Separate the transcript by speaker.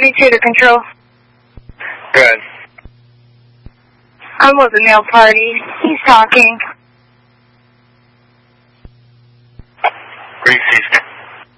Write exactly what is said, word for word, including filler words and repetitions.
Speaker 1: thirty-two to control.
Speaker 2: Good.
Speaker 1: I'm with the nail party. He's talking.
Speaker 2: Reese's